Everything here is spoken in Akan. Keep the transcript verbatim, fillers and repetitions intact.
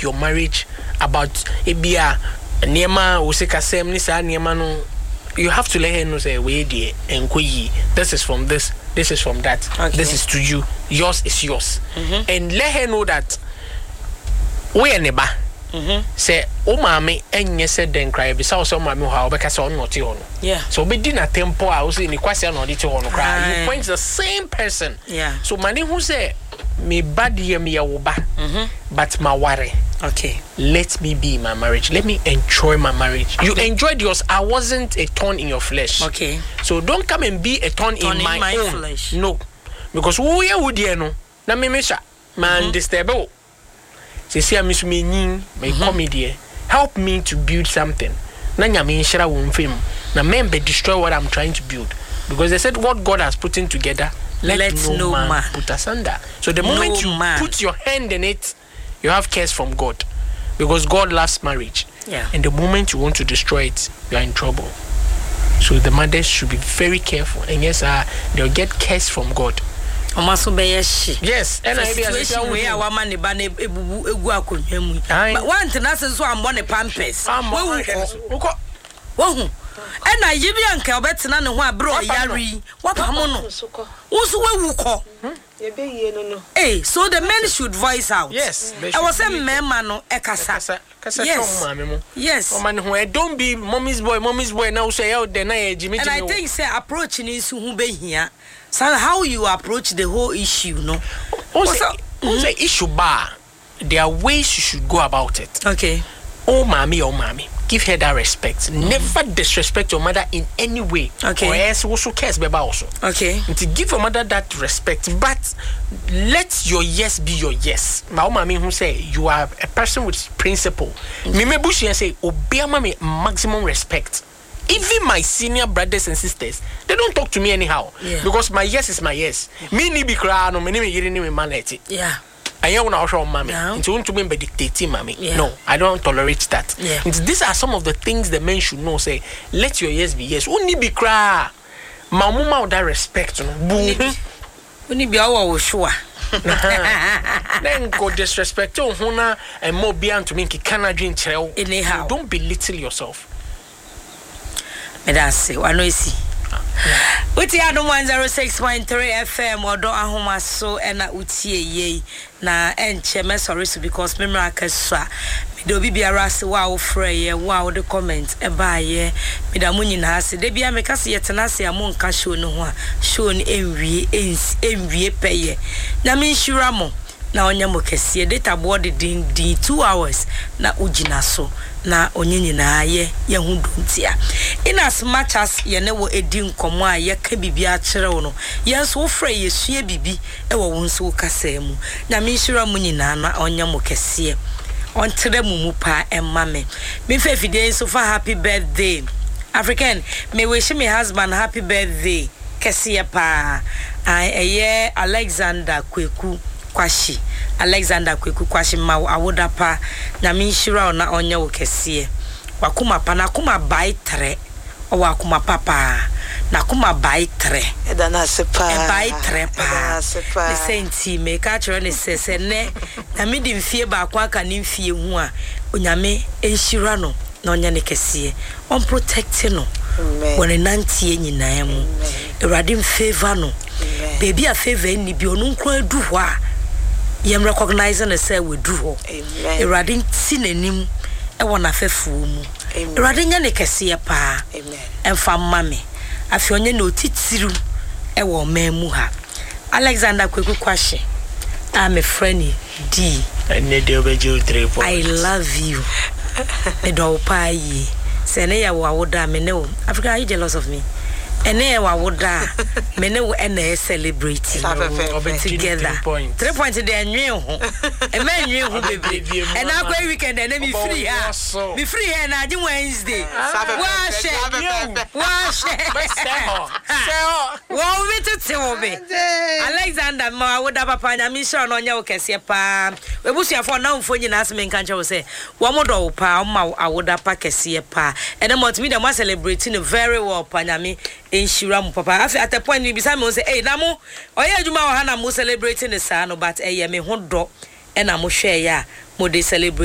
your marriage about ebia niema osikasem ni sa niema no, you have to let her know say we dey enkoyi, this is from this, this is from that, okay. This is to you, yours is yours. Mm-hmm. And let her know that we are neba. Mm-hmm. Say o mama enye said then cry be say o mama ho obeka say on not on. Yeah. So be di na tempo a o say ni kwase na odi te ho no cry. You point the same person. Yeah. So mani who say me bad ye me wo ba. Mm-hmm. But ma worry. Okay. Let me be in my marriage. Let me enjoy my marriage. Okay. You enjoyed yours. I wasn't a thorn in your flesh. Okay. So don't come and be a thorn, thorn in, my, in my own flesh. No. Because who you would you know? Na me mesha. Man disturb. Say see me so me nyin me comedy. Help me to build something. Na nya me nshira wo mfem. Na member destroy what I'm trying to build. Because they said what God has put in together, let, let no, no man, man put asunder. So the moment no you man. put your hand in it, you have cares from God. Because God loves marriage. Yeah. And the moment you want to destroy it, you are in trouble. So the mothers should be very careful. And yes, uh, they'll get cares from God. Yes, and I situation where our money ban a egu akonwa mu. But one thing that is so am born a pampers. Wo and I give you uncle betina ne ho abro yari. What amono? Wo so wawu ko. Eh, so the men should voice out. Yes, I was a man no ekasa. Yes. Yes. Oh man, who don't be mommy's boy, mommy's boy now say out there na Jimmy. And I think say approaching is who be here. So how you approach the whole issue, no? Also, mm-hmm. the issue bar, there are ways you should go about it. Okay. Oh, mommy, oh, mommy. Give her that respect. Mm-hmm. Never disrespect your mother in any way. Okay. Or else also cares baby also. Okay. And to give your mother that respect, but let your yes be your yes. My mommy who say you are a person with principle. Me me bushi and say obey mommy maximum respect. Even my senior brothers and sisters, they don't talk to me anyhow. Yeah. Because my yes is my yes. Me ni be cry no me ni me yiri ni me maneti. Yeah. I am not sure, mommy. Into want to be dictating, mommy. Yeah. No, I don't tolerate that. Yeah. These are some of the things the men should know. Say, let your yes be yes. Only be cry. My mama with that respect, no. Only be our sure. Then go disrespect you, Hona, and more beyond to me. Cannot drink trail. Anyhow, don't belittle yourself. Medasi, I know you see. Uti ado one oh six point three F M odo ahoma so ena utie ye na enche me sorry so because me mra kasua me do bibia se wa wo frɛ ye wa wo de comment e ba ye me da munyi na ase de bia me kase yetena se am nka show no ho a show no enwie enwie peye na me nhira mo na onya mo kase data board din din two hours na ugina so na onyenyi na aye ye hu dontia in as much as ye ne wo edi nkomo a ye ka bibia kire wo no ye so wo fra ye sua bibi e wo won so kasa mu na me nhira mu nyina na onya mo kase on tere mu mu pa emma me me fa fide so for happy birthday African me wish me husband happy birthday kase pa ai eye Alexander Kweku Kwashi Alexander Kweku Kwashi ma awoda pa na minshira na onye wo kese wakuma pa na kuma bai tre o wakuma papa na kuma bai tre e da na sepa e bai tre pa the senti me ka chiro ne sese ne na mi di mfie ba kwa ka ne mfie hu a onyame enshira no na onye ne kese on protect no when nantie nyina mu erade favor no baby a favor ni bi onu nkro adu ho a yem recognizing the say we do ho amen erade sinanim e wona fefu mu erade nya ne kese pa amen emfa mame afi onye na otitiru e wo mamu ha Alexander Kweku Kwashi I'm a friend D I love you me do pa yi se ne ya wa woda me ne wo Africa are you jealous of me ene wa woda me ne wo ene celebrate together three points de anwe ho e ma anwe ho bebre and na kwa weekend na me free ha me free here na je Wednesday wa she wa she seho seho wo me tete wo be Alexander ma woda papa nya me sure no nya wo kese pa we busuafo na mfo nyina aseme nka nche wo se wo modo wo pa ma awoda pa kese pa and mo timi dem celebrating very well pa nya me enshira mu papa afi at a point we be say me say eh na mo oye adwuma wo ha na mo celebrating the sa no but eh ye me ho do e na mo hwe ya mo dey celebrate